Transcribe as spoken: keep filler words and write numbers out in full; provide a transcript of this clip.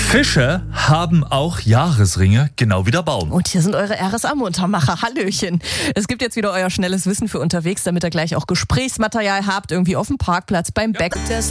Fische haben auch Jahresringe, genau wie der Baum. Und hier sind eure R S A-Muntermacher. Hallöchen. Es gibt jetzt wieder euer schnelles Wissen für unterwegs, damit ihr gleich auch Gesprächsmaterial habt, irgendwie auf dem Parkplatz, beim Bäcker.